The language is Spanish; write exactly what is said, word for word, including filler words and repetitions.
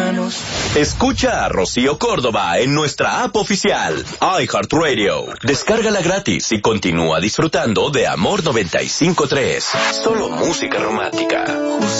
manos. Escucha a Rocío Córdoba en nuestra app oficial, iHeartRadio. Descárgala gratis y continúa disfrutando de Amor noventa y cinco punto tres. Solo música romántica.